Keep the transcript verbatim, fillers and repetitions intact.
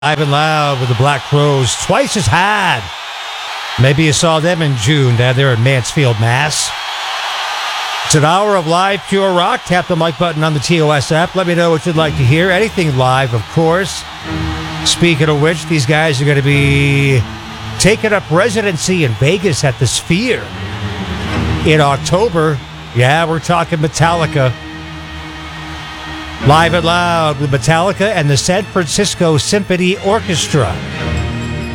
Ivan Loud with the Black Crowes, Twice as Hard. Maybe you saw them in June down there in Mansfield, Mass. It's an hour of live pure rock. Tap the mic button on the T O S app. Let me know what you'd like to hear. Anything live, of course. Speaking of which, these guys are going to be taking up residency in Vegas at the Sphere in October. Yeah, we're talking Metallica. Live and Loud with Metallica and the San Francisco Symphony Orchestra.